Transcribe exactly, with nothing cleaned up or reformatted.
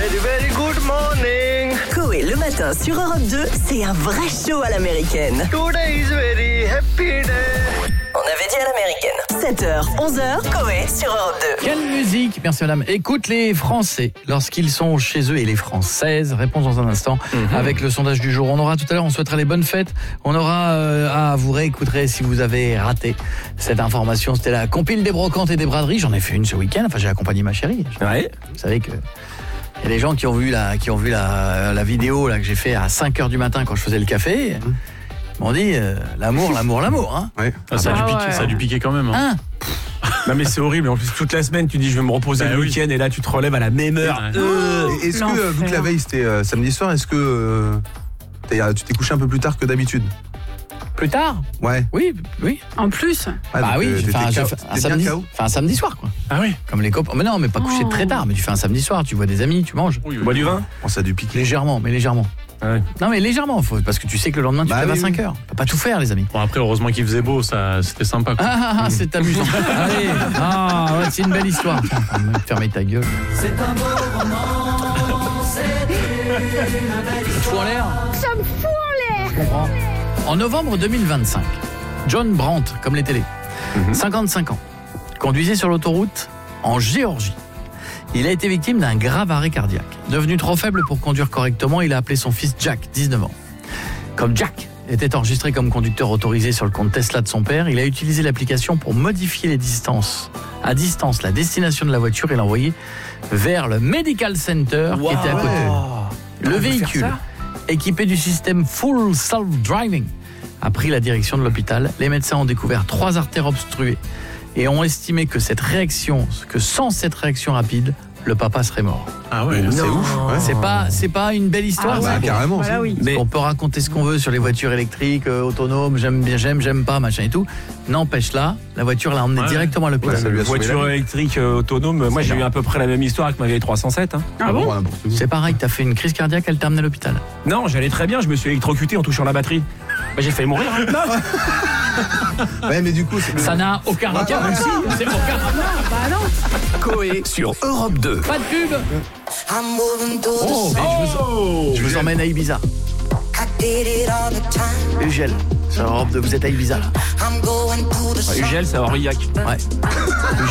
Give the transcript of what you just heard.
very very good morning. Coé le matin sur Europe deux, c'est un vrai show à l'américaine. Today is very happy day. On avait dit à l'américaine. sept heures, onze heures, Coé sur Europe deux. Quelle musique, merci madame. Écoute les Français lorsqu'ils sont chez eux et les Françaises. Réponse dans un instant mm-hmm. avec le sondage du jour. On aura tout à l'heure, on souhaitera les bonnes fêtes. On aura, euh, ah, vous réécouterez si vous avez raté cette information. C'était la compile des brocantes et des braderies. J'en ai fait une ce week-end. Enfin, j'ai accompagné ma chérie. Ouais. Vous savez que il y a des gens qui ont vu la, qui ont vu la, la vidéo là que j'ai fait à cinq heures du matin quand je faisais le café. Mmh. Ils m'ont dit euh, l'amour, l'amour, l'amour. Hein. Ouais. Ah, ça, ah a bah, dû piquer, ouais. ça a dû piquer quand même. Hein. Hein non mais c'est horrible. En plus toute la semaine tu dis je vais me reposer bah, le oui. week-end et là tu te relèves à la même heure. Ouais. Euh, Et est-ce que, vu que la veille c'était euh, samedi soir, est-ce que euh, t'es- tu t'es couché un peu plus tard que d'habitude? Plus tard. Ouais. Oui, oui. En plus. Ah, bah donc, oui, euh, j'ai fait t'étais un, j'ai K O. fait un T'étais bien samedi, K O. enfin, un samedi soir quoi. Ah oui. Comme les copains. Mais non, mais pas couché Oh. très tard. Mais tu fais un samedi soir, tu vois des amis, tu manges. Oui, oui. Bois du vin. Oh, ça a dû piquer. Légèrement, mais légèrement. Ouais. Non mais légèrement, faut, parce que tu sais que le lendemain tu Bah te lèves oui, à cinq oui. heures. Tu peux pas tout faire les amis. Bon après heureusement qu'il faisait beau, ça c'était sympa quoi. Ah, ah, ah c'est amusant. Allez, ah, ouais, c'est une belle histoire. Tiens, fermez ta gueule. C'est un beau roman, c'est une fou en l'air. Ça me fout en l'air. Je comprends. En novembre deux mille vingt-cinq, John Brandt, comme les télés, Mhm. cinquante-cinq ans, conduisait sur l'autoroute en Géorgie. Il a été victime d'un grave arrêt cardiaque. Devenu trop faible pour conduire correctement, il a appelé son fils Jack, dix-neuf ans. Comme Jack était enregistré comme conducteur autorisé sur le compte Tesla de son père, il a utilisé l'application pour modifier les distances. À distance, la destination de la voiture et l'envoyer vers le Medical Center qui était à côté. Le véhicule, équipé du système Full Self-Driving, a pris la direction de l'hôpital. Les médecins ont découvert trois artères obstruées et ont estimé que cette réaction, que sans cette réaction rapide, le papa serait mort. Ah ouais. C'est ouf. Ouais. C'est pas, c'est pas une belle histoire. Ah ça. bah, carrément. Voilà, ça. oui. Mais on peut raconter ce qu'on veut sur les voitures électriques, euh, autonomes, j'aime bien, j'aime, j'aime pas, machin et tout. N'empêche là, la voiture l'a emmené Ouais. directement à l'hôpital. Ouais, ça lui a sauvé la Voiture vie. électrique euh, autonome. Moi j'ai eu à peu près la même histoire avec ma vieille trois cent sept. Hein. Ah bon, n'importe où. C'est pareil, t'as fait une crise cardiaque, elle t'a amené à l'hôpital. Non, j'allais très bien. Je me suis électrocuté en touchant la batterie. Bah, j'ai failli mourir. Hein. Ouais, mais du coup, c'est Ça n'a aucun rapport. ouais. C'est aucun rapport. Coé sur Europe deux. Pas de pub. Oh, mais je, vous, je vous emmène à Ibiza. Ugel, sur Europe deux, vous êtes à Ibiza là. Ugel, c'est Aurillac. Ouais.